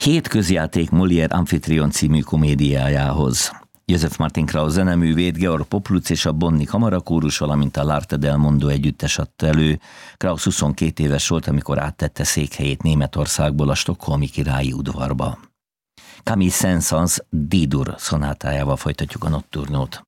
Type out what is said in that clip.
2 közjáték Molière Amphitryon című komédiájához. József Martin Krauss zeneművét Georg Popluc és a Bonni Kamarakórus, valamint a L'Arte del Mondo együttes adta elő. Krauss 22 éves volt, amikor áttette székhelyét Németországból a stockholmi királyi udvarba. Camille Saint-Saëns D-dur szonátájával folytatjuk a Notturnót.